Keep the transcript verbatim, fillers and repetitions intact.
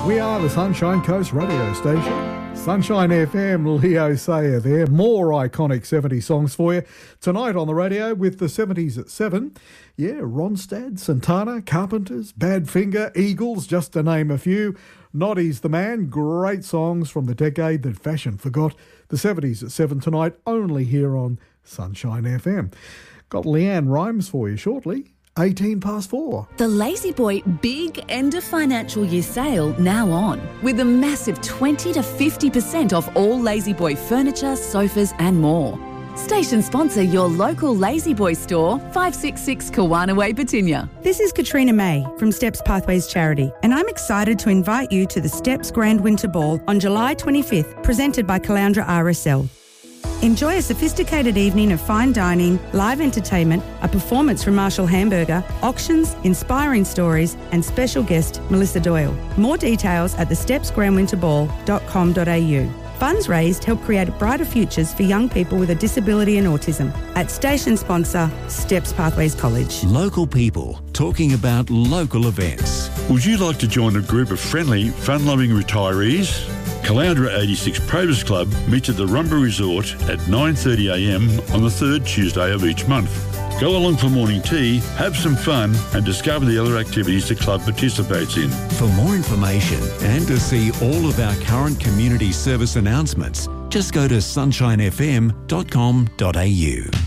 We are the Sunshine Coast radio station. Sunshine F M, Leo Sayer there. More iconic seventies songs for you tonight on the radio with the seventies at seven. Yeah, Ronstadt, Santana, Carpenters, Badfinger, Eagles, just to name a few. Noddy's the man. Great songs from the decade that fashion forgot. The seventies at seven tonight, only here on Sunshine F M. Got Leanne Rhymes for you shortly. eighteen past four. The Lazy Boy Big End of Financial Year sale now on, with a massive twenty to fifty percent off all Lazy Boy furniture, sofas and more. Station sponsor your local Lazy Boy store, five sixty-six Kawana Way, Batinia. This is Katrina May from Steps Pathways Charity, and I'm excited to invite you to the Steps Grand Winter Ball on July twenty-fifth, presented by Caloundra R S L. Enjoy a sophisticated evening of fine dining, live entertainment, a performance from Marshall Hamburger, auctions, inspiring stories and special guest Melissa Doyle. More details at the steps grand winter ball dot com dot a u. Funds raised help create brighter futures for young people with a disability and autism. At station sponsor, Steps Pathways College. Local people talking about local events. Would you like to join a group of friendly, fun-loving retirees? Caloundra eighty-six Probus Club meets at the Rumba Resort at nine thirty a m on the third Tuesday of each month. Go along for morning tea, have some fun and discover the other activities the club participates in. For more information and to see all of our current community service announcements, just go to sunshine f m dot com dot a u.